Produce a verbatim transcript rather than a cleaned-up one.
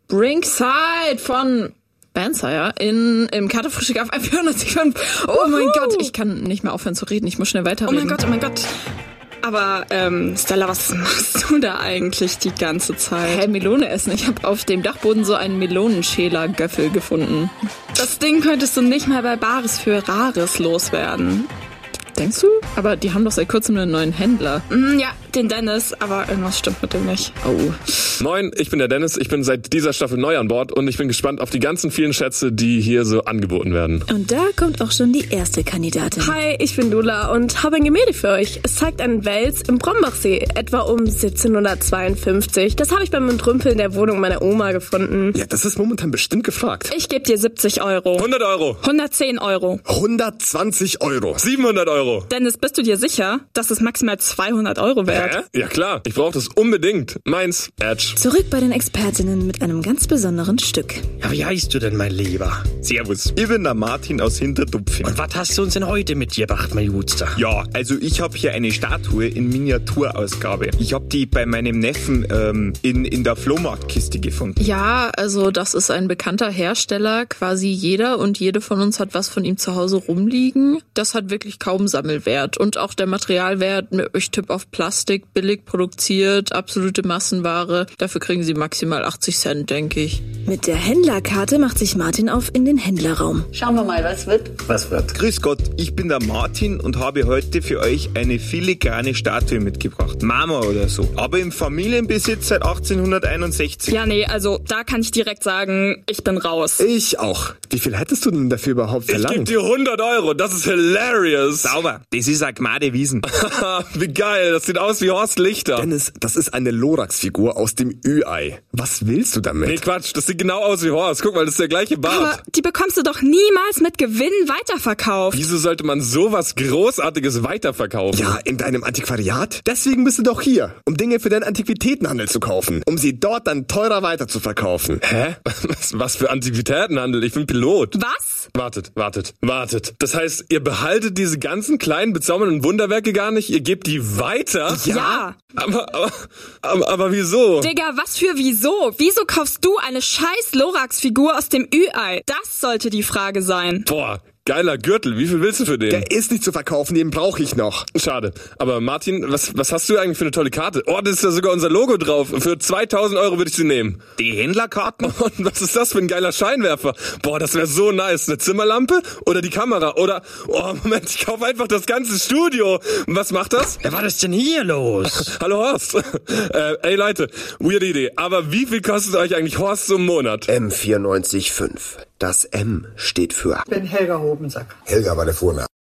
Ringside von Bandsire in, im Katerfrühstück auf F vierhundertfünf. Oh mein Gott, ich kann nicht mehr aufhören zu reden, ich muss schnell weiterreden. Oh mein Gott, oh mein Gott. Aber, ähm, Stella, was machst du da eigentlich die ganze Zeit? Hä, Melone essen. Ich habe auf dem Dachboden so einen Melonenschäler-Göffel gefunden. Das Ding könntest du nicht mal bei Bares für Rares loswerden. Denkst du? Aber die haben doch seit kurzem einen neuen Händler. Mm, ja, den Dennis, aber irgendwas stimmt mit dem nicht. Oh. Moin, ich bin der Dennis. Ich bin seit dieser Staffel neu an Bord und ich bin gespannt auf die ganzen vielen Schätze, die hier so angeboten werden. Und da kommt auch schon die erste Kandidatin. Hi, ich bin Lula und habe ein Gemälde für euch. Es zeigt einen Wels im Brombachsee, etwa um siebzehnhundertzweiundfünfzig. Das habe ich beim Entrümpeln der Wohnung meiner Oma gefunden. Ja, das ist momentan bestimmt gefragt. Ich gebe dir siebzig Euro. hundert Euro. hundertzehn Euro. hundertzwanzig Euro. siebenhundert Euro. Dennis, bist du dir sicher, dass es maximal zweihundert Euro wert? Hä? Ja klar, ich brauche das unbedingt. Meins, Edge. Zurück bei den Expertinnen mit einem ganz besonderen Stück. Ja, wie heißt du denn, mein Lieber? Servus, ich bin der Martin aus Hintertupfing. Und was hast du uns denn heute mitgebracht, mein Jutster? Ja, also ich habe hier eine Statue in Miniaturausgabe. Ich habe die bei meinem Neffen ähm, in, in der Flohmarktkiste gefunden. Ja, also das ist ein bekannter Hersteller. Quasi jeder und jede von uns hat was von ihm zu Hause rumliegen. Das hat wirklich kaum Sammelwert. Und auch der Materialwert, ich tippe auf Plastik, billig produziert, absolute Massenware. Dafür kriegen sie maximal achtzig Cent, denke ich. Mit der Händlerkarte macht sich Martin auf in den Händlerraum. Schauen wir mal, was wird. Was wird? Grüß Gott, ich bin der Martin und habe heute für euch eine filigrane Statue mitgebracht. Marmor oder so. Aber im Familienbesitz seit achtzehnhunderteinundsechzig. Ja, nee, also da kann ich direkt sagen, ich bin raus. Ich auch. Wie viel hättest du denn dafür überhaupt Ich verlangt? gebe dir hundert Euro, das ist hilarious. Sauber, das ist eine Gmade Wiesen. Wie geil, das sieht aus wie Horst Lichter. Dennis, das ist eine Lorax-Figur aus dem Ü-Ei. Was willst du damit? Nee, Quatsch, das sieht genau aus wie Horst. Guck mal, das ist der gleiche Bart. Aber die bekommst du doch niemals mit Gewinn weiterverkauft. Wieso sollte man sowas Großartiges weiterverkaufen? Ja, in deinem Antiquariat? Deswegen bist du doch hier, um Dinge für deinen Antiquitätenhandel zu kaufen, um sie dort dann teurer weiterzuverkaufen. Hä? Was, was für Antiquitätenhandel? Ich bin Pilot. Was? Wartet, wartet, wartet. Das heißt, ihr behaltet diese ganzen kleinen, bezaubernden Wunderwerke gar nicht? Ihr gebt die weiter? Ja. Aber, aber, aber, aber wieso? Digga, was für wieso? Wieso kaufst du eine scheiß Lorax-Figur aus dem Ü-Ei? Das sollte die Frage sein. Boah. Geiler Gürtel, wie viel willst du für den? Der ist nicht zu verkaufen, den brauche ich noch. Schade. Aber Martin, was, was hast du eigentlich für eine tolle Karte? Oh, das ist da sogar unser Logo drauf. Für zweitausend Euro würde ich sie nehmen. Die Händlerkarten? Und was ist das für ein geiler Scheinwerfer? Boah, das wäre so nice. Eine Zimmerlampe oder die Kamera? Oder, oh Moment, ich kaufe einfach das ganze Studio. Was macht das? Ja, was ist denn hier los? Hallo Horst. äh, ey Leute, weirde Idee. Aber wie viel kostet euch eigentlich Horst so im Monat? M vierundneunzig Komma fünf. Das M steht für... Ich bin Helga Hobensack. Helga war der Vorname.